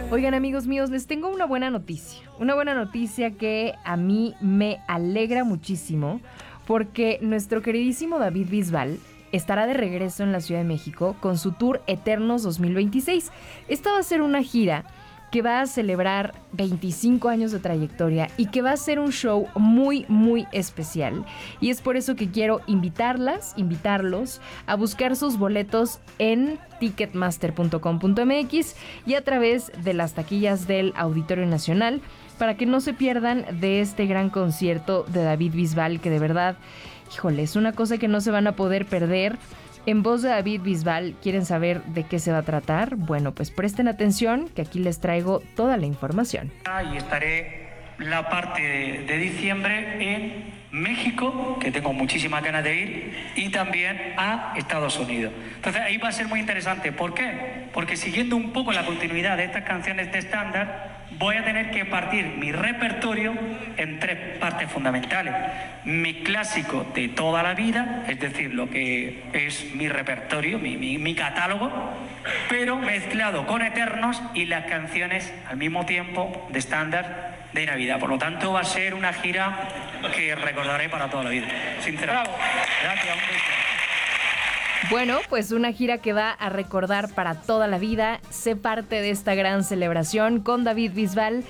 Oigan, amigos míos, les tengo una buena noticia. Una buena noticia que a mí me alegra muchísimo porque nuestro queridísimo David Bisbal estará de regreso en la Ciudad de México con su tour Eternos 2026. Esta va a ser una gira que va a celebrar 25 años de trayectoria y que va a ser un show muy, muy especial. Y es por eso que quiero invitarlos a buscar sus boletos en ticketmaster.com.mx y a través de las taquillas del Auditorio Nacional para que no se pierdan de este gran concierto de David Bisbal, que de verdad, híjole, es una cosa que no se van a poder perder. En voz de David Bisbal, ¿quieren saber de qué se va a tratar? Bueno, pues presten atención, que aquí les traigo toda la información. Y estaré la parte de diciembre en México, que tengo muchísimas ganas de ir, y también a Estados Unidos. Entonces ahí va a ser muy interesante. ¿Por qué? Porque siguiendo un poco la continuidad de estas canciones de estándar, voy a tener que partir mi repertorio en tres partes fundamentales. Mi clásico de toda la vida, es decir, lo que es mi repertorio, mi catálogo, pero mezclado con Eternos y las canciones al mismo tiempo de estándar de Navidad. Por lo tanto, va a ser una gira que recordaré para toda la vida. Sinceramente. Gracias, un beso. Bueno, pues una gira que va a recordar para toda la vida. Sé parte de esta gran celebración con David Bisbal